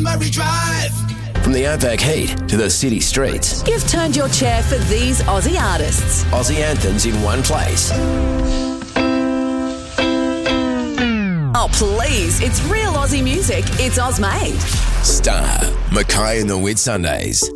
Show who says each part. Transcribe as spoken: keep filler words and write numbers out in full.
Speaker 1: Murray Drive.
Speaker 2: From the outback heat to the city streets,
Speaker 3: You've turned your chair for these Aussie artists.
Speaker 2: Aussie anthems in one place.
Speaker 3: Oh, please. It's real Aussie music. It's Ozmade.
Speaker 2: Star, Mackay and the Whitsundays.